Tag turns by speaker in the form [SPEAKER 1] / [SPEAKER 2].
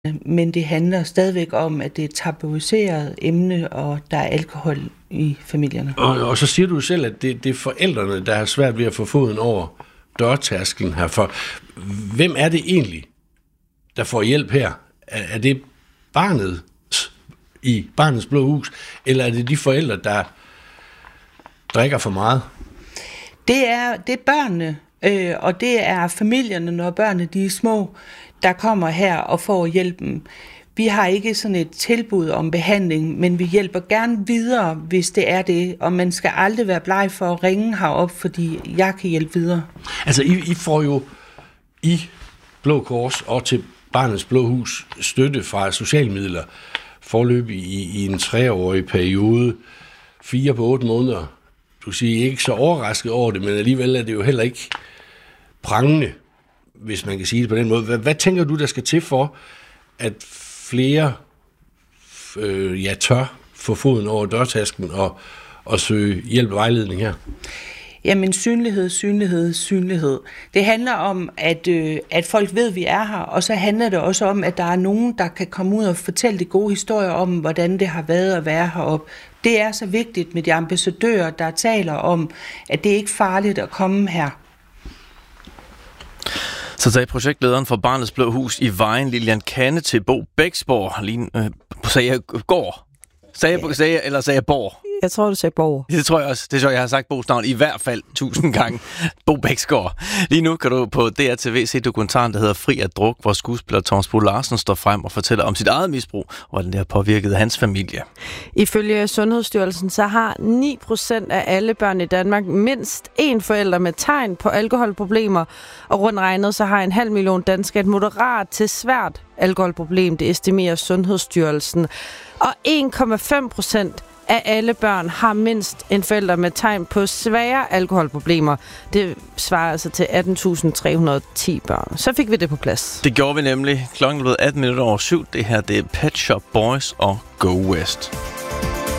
[SPEAKER 1] Men det handler stadigvæk om, at det er et tabuiseret emne, og der er alkohol i familierne.
[SPEAKER 2] Og så siger du selv, at det er forældrene, der har svært ved at få foden over dørtærsklen her. For hvem er det egentlig, der får hjælp her? Er det barnet i barnets blå hus, eller er det de forældre, der drikker for meget?
[SPEAKER 1] Det er børnene, og det er familierne, når børnene de er små, der kommer her og får hjælpen. Vi har ikke sådan et tilbud om behandling, men vi hjælper gerne videre, hvis det er det, og man skal aldrig være bleg for at ringe herop, fordi jeg kan hjælpe videre.
[SPEAKER 2] Altså, I får jo i Blå Kors og til Barnets Blå Hus støtte fra socialmidler forløbig i en 3-årig periode, 4 på 8 måneder. Du siger ikke så overrasket over det, men alligevel er det jo heller ikke prangende, hvis man kan sige det på den måde. Hvad tænker du, der skal til for, at flere tør få foden over dørtasken og søge hjælp og vejledning her?
[SPEAKER 1] Jamen synlighed. Det handler om, at folk ved, at vi er her, og så handler det også om, at der er nogen, der kan komme ud og fortælle de gode historier om, hvordan det har været at være heroppe. Det er så vigtigt med de ambassadører, der taler om, at det ikke er farligt at komme her.
[SPEAKER 3] Så sagde projektlederen for Barnets Blå Hus i Vejen, Lilian Kanne, til Bo Bæksborg. Sagde jeg Gård? Sagde jeg Borg?
[SPEAKER 4] Jeg tror, du sagde Borg.
[SPEAKER 3] Det tror jeg også. Det tror jeg har sagt Bo's navn i hvert fald 1000 gange. Bo Bæksgaard. Lige nu kan du på DRTV se dokumentaren, der hedder Fri af druk, hvor skuespiller Thomas Bo Larsen står frem og fortæller om sit eget misbrug, og hvordan det har påvirket hans familie.
[SPEAKER 4] Ifølge Sundhedsstyrelsen, så har 9% af alle børn i Danmark mindst én forælder med tegn på alkoholproblemer, og rundt regnet så har 500.000 danskere et moderat til svært alkoholproblem, det estimerer Sundhedsstyrelsen. Og 1,5% af alle børn har mindst en forælder med tegn på svære alkoholproblemer. Det svarer altså til 18.310 børn. Så fik vi det på plads.
[SPEAKER 3] Det gjorde vi nemlig. Klokken blev 7:18. Det her det er Pet Shop Boys og Go West.